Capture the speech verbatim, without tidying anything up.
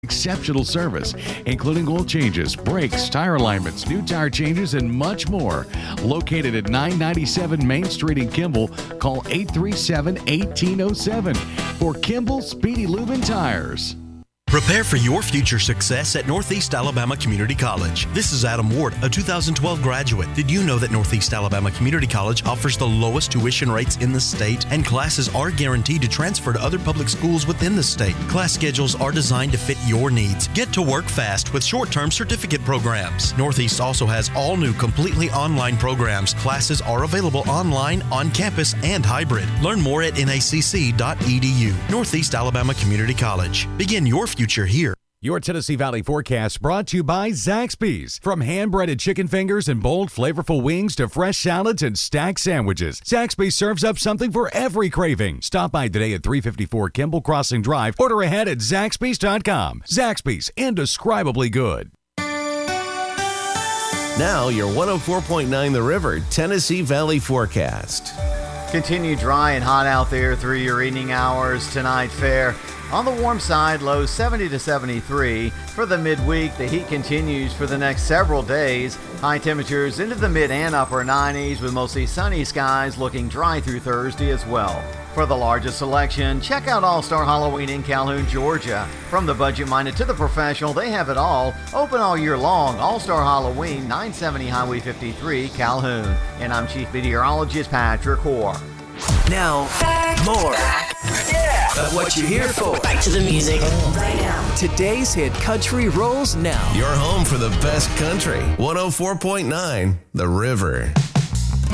Exceptional service, including oil changes, brakes, tire alignments, new tire changes, and much more. Located at nine ninety-seven Main Street in Kimball, call eight three seven, one eight zero seven for Kimball Speedy Lube and Tires. Prepare for your future success at Northeast Alabama Community College. This is Adam Ward, a two thousand twelve graduate. Did you know that Northeast Alabama Community College offers the lowest tuition rates in the state, and classes are guaranteed to transfer to other public schools within the state? Class schedules are designed to fit your needs. Get to work fast with short-term certificate programs. Northeast also has all new completely online programs. Classes are available online, on campus, and hybrid. Learn more at N A C C dot E D U. Northeast Alabama Community College. Begin your future future here. Your Tennessee Valley forecast brought to you by Zaxby's. From hand-breaded chicken fingers and bold, flavorful wings to fresh salads and stacked sandwiches, Zaxby's serves up something for every craving. Stop by today at three fifty-four Kimball Crossing Drive. Order ahead at Zaxby's dot com. Zaxby's, indescribably good. Now your one oh four point nine The River Tennessee Valley forecast. Continue dry and hot out there through your evening hours tonight. Fair. On the warm side, lows seventy to seventy-three. For the midweek, the heat continues for the next several days. High temperatures into the mid and upper nineties with mostly sunny skies, looking dry through Thursday as well. For the largest selection, check out All-Star Halloween in Calhoun, Georgia. From the budget-minded to the professional, they have it all. Open all year long. All-Star Halloween, nine seventy Highway fifty-three, Calhoun. And I'm Chief Meteorologist Patrick Hoare. Now, back, more back. Yeah. Of what you're here for. Back to the music right now. Today's hit country rolls now. Your home for the best country. one oh four point nine The River.